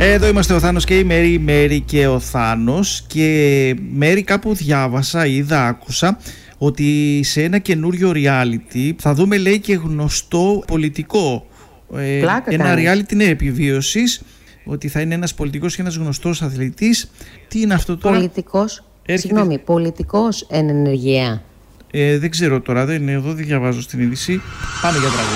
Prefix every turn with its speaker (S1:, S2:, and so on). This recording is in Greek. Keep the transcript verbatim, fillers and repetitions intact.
S1: Εδώ είμαστε ο Θάνος και η Μέρη, η Μέρη και ο Θάνος. Και Μέρη, κάπου διάβασα, είδα, άκουσα ότι σε ένα καινούριο reality θα δούμε, λέει, και γνωστό πολιτικό.
S2: Πλάκα
S1: ένα
S2: κάνεις.
S1: reality, ναι, επιβίωσης, ότι θα είναι ένας πολιτικός και ένας γνωστός αθλητής. Τι είναι αυτό τώρα?
S2: Πολιτικός,
S1: Έρχεται...
S2: συγγνώμη, πολιτικός εν ενεργεία.
S1: Ε, δεν ξέρω τώρα, δεν, εδώ δεν διαβάζω στην είδηση. Πάμε για τραγούδι.